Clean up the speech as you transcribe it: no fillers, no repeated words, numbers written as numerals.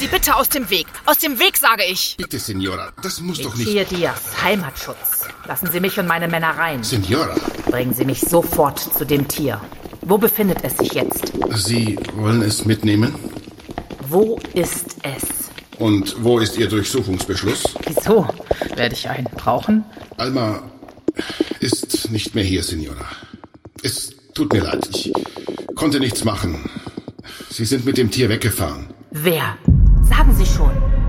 Sie bitte aus dem Weg. Aus dem Weg, sage ich. Bitte, Signora, das muss doch nicht... Hier Diaz, Heimatschutz. Lassen Sie mich und meine Männer rein. Signora. Bringen Sie mich sofort zu dem Tier. Wo befindet es sich jetzt? Sie wollen es mitnehmen? Wo ist es? Und wo ist Ihr Durchsuchungsbeschluss? Wieso? Werde ich einen brauchen? Alma ist nicht mehr hier, Signora. Es tut mir leid, ich konnte nichts machen. Sie sind mit dem Tier weggefahren. Wer? Sagen Sie schon.